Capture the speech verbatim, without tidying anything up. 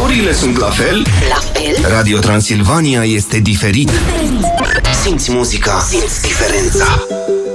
Culorile sunt la fel. La fel? Radio Transilvania este diferit. Simți muzica, simți diferența.